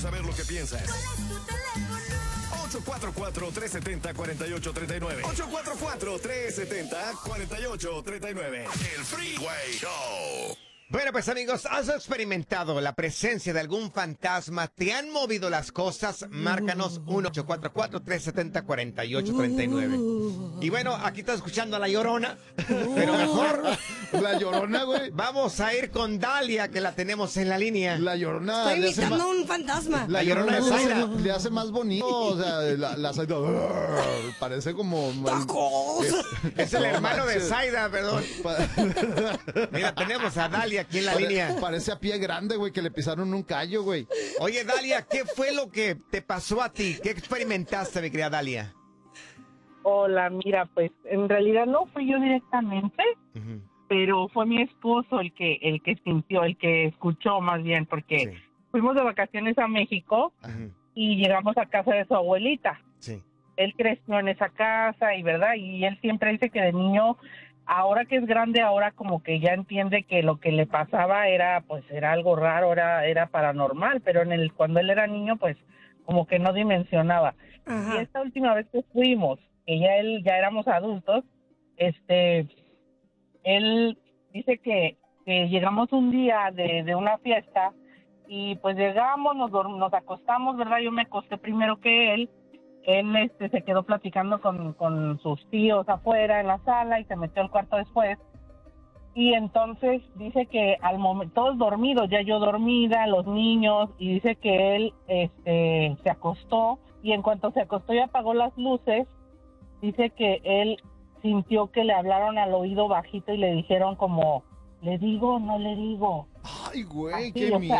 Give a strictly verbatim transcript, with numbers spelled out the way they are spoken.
saber lo que piensas. ocho cuatro cuatro, tres siete cero, cuatro ocho tres nueve. ocho cuatro cuatro, tres siete cero, cuatro ocho tres nueve. El Freeway Show. Bueno, pues amigos, ¿has experimentado la presencia de algún fantasma? ¿Te han movido las cosas? Márcanos uno ocho cuatro cuatro, tres siete cero, cuatro ocho tres nueve. Y bueno, aquí está escuchando a La Llorona, pero mejor... La Llorona, güey. Vamos a ir con Dalia, que la tenemos en la línea. La Llorona. Estoy le hace imitando ma- un fantasma. La La Llorona Llorona de le, Zaida. le hace más bonito. O sea, la, la Zaida, parece como... ¡Tacos! Es el No hermano de manches. Zaida, perdón. Pa- Mira, tenemos a Dalia aquí en la Pare- línea. Parece a pie grande, güey, que le pisaron un callo, güey. Oye, Dalia, ¿qué fue lo que te pasó a ti? ¿Qué experimentaste, mi querida Dalia? Hola, mira, pues en realidad no fui yo directamente, Ujú. pero fue mi esposo el que el que sintió, el que escuchó más bien, porque Sí. fuimos de vacaciones a México Ujú. y llegamos a casa de su abuelita. Sí. Él creció en esa casa y verdad, y él siempre dice que de niño, ahora que es grande, ahora como que ya entiende que lo que le pasaba era, pues era algo raro, era era paranormal, pero en el cuando él era niño, pues como que no dimensionaba. Y Ajá. esta última vez que fuimos, que ya él ya éramos adultos, este, él dice que, que llegamos un día de, de una fiesta y pues llegamos, nos, dorm- nos acostamos, ¿verdad? Yo me acosté primero que él. Él este, se quedó platicando con, con sus tíos afuera en la sala y se metió al cuarto después. Y entonces dice que al momento, todos dormidos, ya yo dormida, los niños, y dice que él este, se acostó y en cuanto se acostó y apagó las luces, dice que él sintió que le hablaron al oído bajito y le dijeron como, ¿le digo o no le digo? Ay, güey, Así, qué o sea, miedo.